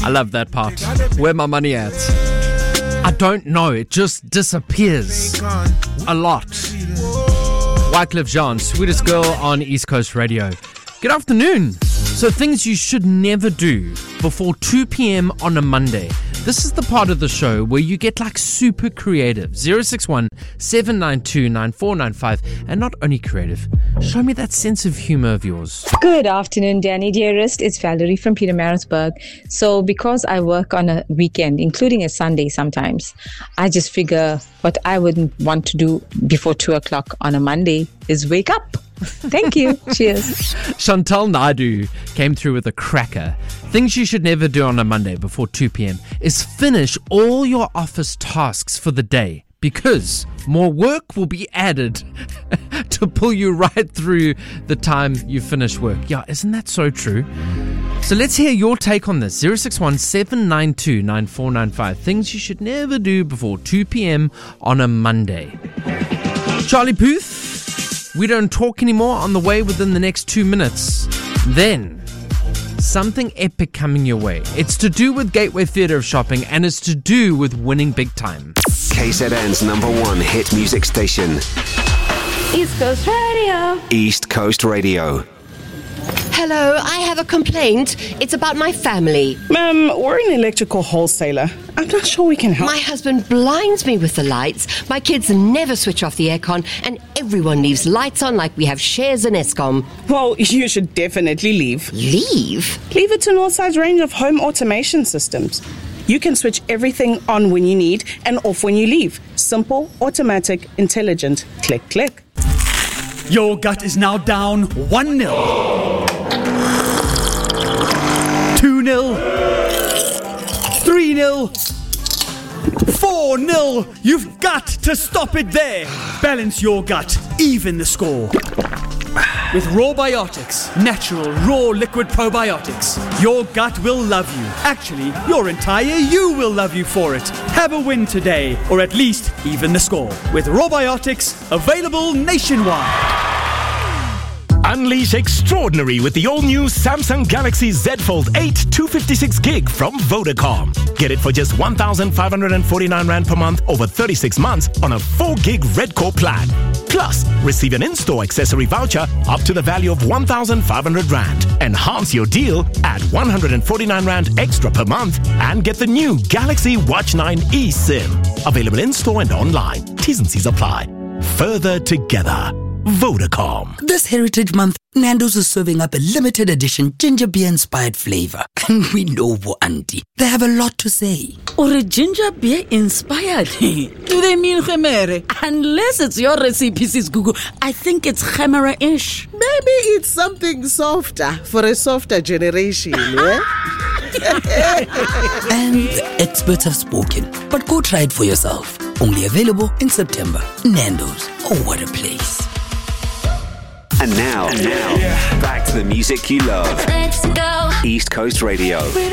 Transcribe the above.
I love that part. Where my money at? I don't know. It just disappears a lot. Wycliffe Jean, Sweetest Girl on East Coast Radio. Good afternoon. So things you should never do before 2 p.m. on a Monday. This is the part of the show where you get like super creative. 061 792 9495. And not only creative, show me that sense of humor of yours. Good afternoon, Danny dearest. It's Valerie from Pietermaritzburg. So because I work on a weekend, including a Sunday sometimes, I just figure what I wouldn't want to do before 2 o'clock on a Monday is wake up. Thank you. Cheers. Chantal Naidu came through with a cracker. Things you should never do on a Monday before 2 p.m. is finish all your office tasks for the day, because more work will be added to pull you right through the time you finish work. Yeah, isn't that so true? So let's hear your take on this. 061 792 9495. Things you should never do before 2 p.m. on a Monday. Charlie Puth, we don't talk anymore on the way within the next 2 minutes. Then, something epic coming your way. It's to do with Gateway Theatre of Shopping, and it's to do with winning big time. KZN's #1 hit music station. East Coast Radio. East Coast Radio. Hello, I have a complaint. It's about my family. Ma'am, we're an electrical wholesaler. I'm not sure we can help. My husband blinds me with the lights. My kids never switch off the aircon, and everyone leaves lights on like we have shares in Eskom. Well, you should definitely leave. Leave? Leave it to Northside's range of home automation systems. You can switch everything on when you need and off when you leave. Simple, automatic, intelligent. Click, click. Your gut is now down 1-0. 2-0. 3-0. 4-0. You've got to stop it there. Balance your gut. Even the score. With Rawbiotics, natural, raw liquid probiotics, your gut will love you. Actually, your entire you will love you for it. Have a win today, or at least even the score. With Rawbiotics, available nationwide. Unleash extraordinary with the all-new Samsung Galaxy Z Fold 8 256GB from Vodacom. Get it for just 1,549 Rand per month over 36 months on a 4GB Red Core plan. Plus, receive an in-store accessory voucher up to the value of 1,500 Rand. Enhance your deal at 149 Rand extra per month and get the new Galaxy Watch 9 eSIM. Available in-store and online. T's and C's apply. Further together. Vodacom. This Heritage Month, Nando's is serving up a limited edition ginger beer inspired flavor. And we know for Auntie, they have a lot to say. Or a ginger beer inspired? Do they mean Khemere? Unless it's your recipe, Sis Google, I think it's Khemera-ish. Maybe it's something softer for a softer generation, yeah? And the experts have spoken, but go try it for yourself. Only available in September. Nando's. Oh, what a place. And now, back to the music you love. Let's go. East Coast Radio.